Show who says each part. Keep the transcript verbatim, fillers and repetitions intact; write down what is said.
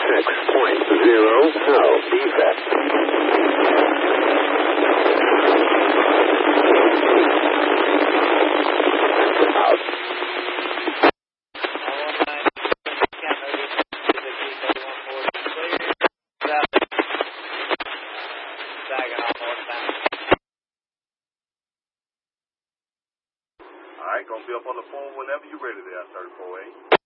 Speaker 1: six point zero, no defect. Out.
Speaker 2: All right, gonna be up on the phone whenever you're ready there, thirty-four A.